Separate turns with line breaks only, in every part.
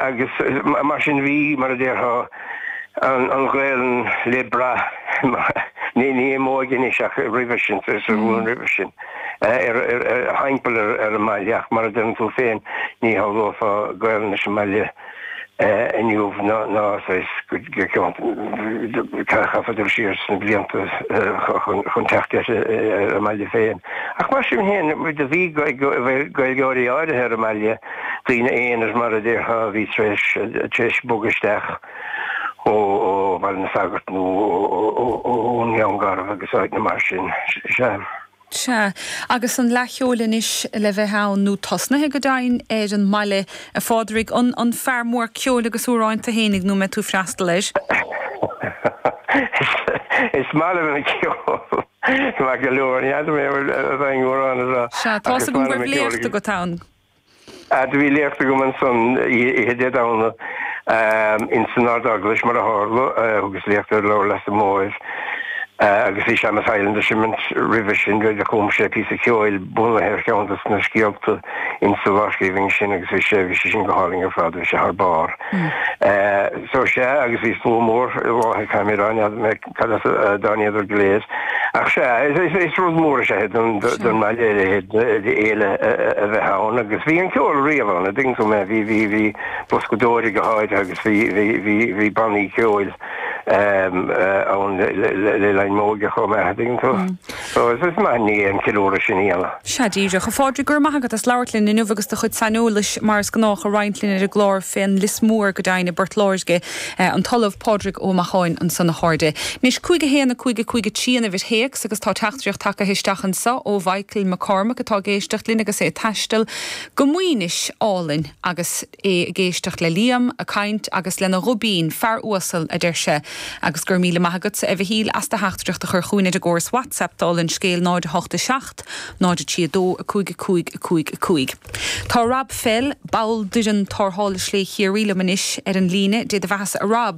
agus mar sin bhí mar a dtéartha an gléilen le bra ní mógin iseach rivision bhún rivision heimpel ar a maileach mar den tú féin ní hálófa gléilen sem meile inniuh ná chafadir siir san blianta chun teachta a meile féin. Ach mar sin héin de bhí gailgeoirí áirithe ar a meile tíine éonar mar a dtéartha bhí tréis bugasteach ó bhil na sagart nó ó neangarh agus áid na mar sin sem.
Se agus an lecheolalan is le bheith hán nó tosnathe go dain an maile a fádraigh an fearmór ceol agus úráint a hénig nó me tú freastal leis.
Is mála na ceol má go leor iad mé a bhain úrán
Se tá a go bhfuil léachta go tán.
Bhí léachta go man son I dé dána in san ardaglas mar a hála agus léachta leir leis a móir. Agus í sem Highland Shimment Revision go a chum sé pí ceil buna her ceantas na scialta in sa bhascíhing sin agus sé bhí sin go háling ar fád sé th bar. So sé agus í slómór bháthe caiimiráin me dáiad gléas. Ach sé is rud mór sé don meile éile a bheith hán agus bhí an ceol riamhán a ding go me bhí boscodóir go háid agus bhí bannaí ceil an le móga chum ding tú. So is mai ní an kilóra sin íala.
Se díre go fáidir gur maithagad as leirlinn inniu agus de chud sanolalas mars gnách a reintlinn a glór féin lismór go daine Bert Láirge an talamh Pádraig ó Macháin an sanna háde. Nis chuige héanana chuige tíana bhís héic agus tá teachtaíocht take histeachchan sa ó Bhaicil McCormack atá géisteach linn agus é teistal go muoinis álinn agus é géisteach le Liam a caint agus lena Rubín fear uasal a deirse agus gur míle maithagad sa a bheith híl as de heachtaíocht a chur chuine a gcóras WhatsApp dálinn scéal 986 932 cuig. Tá Rab Fell bail duan tarthála slé chiaríla manis ar an líne dé a bheas a Rab.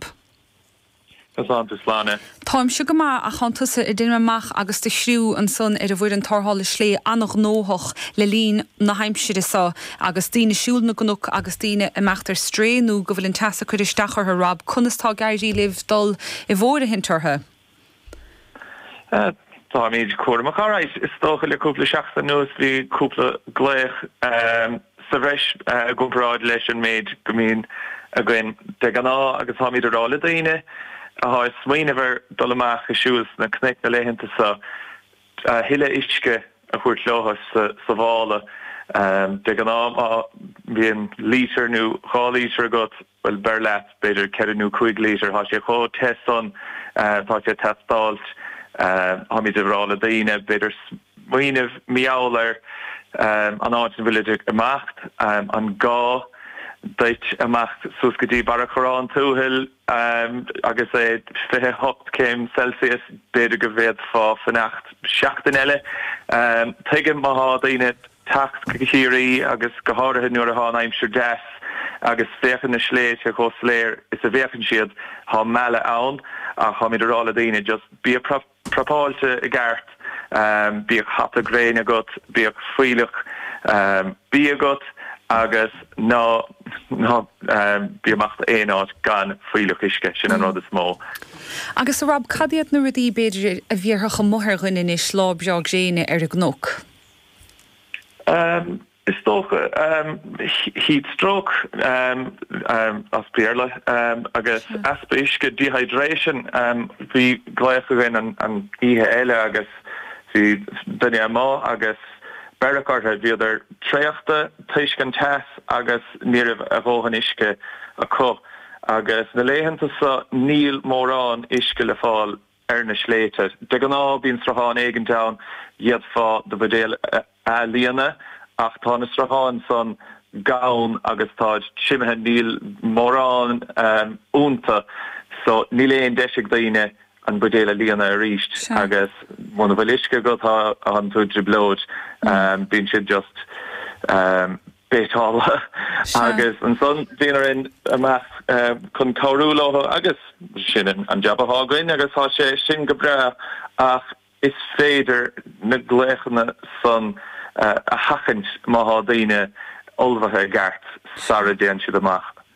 Táim si go má a chantusa I duine amach agus de sriú an son ar a bhfuir an tarthála slé annach nóthach le lín na heimside sa agus tíine siúlna gonuk agus tíine amachtar strénú go bhfuil an teasa chuir isteachar a Rab chunastá gaiirí libh dul I bhór a hintartha.
Tá méid cuaach áráis is tócha le cúpla seachta nuas bhí cúpla gléich sa bhreis goráid leis an méid go mín a gin de ganá agus tá míid arála daine a há smaoinehar dul amach go siúils na cnic na léhananta sa hiile isce a chuirt leochas sa bhála de ganá bhíon lítar nó chá lítar agat bhfuil bear leat beidir ceanú 5 lítar há sé chó testan tá sé testáilt Hamid Rála daine beidir muoineh miálar an áitin bhuiidir amacht an gá deit amacht suscadí bara chorán túhil agus é fithe 8 céim Celsius beidir go bhéad fá fannacht seachtain eile tuigim má daine tacht chéirí agus go háirithe nuair a há aimsir 10 agus féchan na sléit a chó sléir is a bhéchan siad há meile ann a Hamid Rála daine just bí a propáilte I gart bí hat a gréin agat bí a fuiilech bí agat agus ná bí amachta éáid gan fuiilech isce sin an rud is mó.
Agus a Rab cadiad na rudí beidir a bhíortha mothir gunnin is slábbeag géine ar a gnóc.
Is tócha heat stroke as péirla agus aspa isce dehydration bhí gléach again an ihe eile agus bhí duine má agus bearachartha bhíidir tréachta tuiscin teas agus níorbh a bhógan isce a có agus na léhananta sa níl mórrán isce le fáil ar na sléite. De gná bíon straháin éigen down iad fá do bhdéal a líana ach tá na straháin son gaun agus tá simethe níl mórrán únta so níl éon deisic daine an budéile líana a ríist agus mna bhfuil isce go tá an túidir blóid bíonn siad just bétála agus an son bhíonar amach chun cabhrúlátha agus sin an jab athgainn agus tá sé sin go bre ach is féidir na gléichanna son a hachant má daine olmhathe gart sara déan siad amach.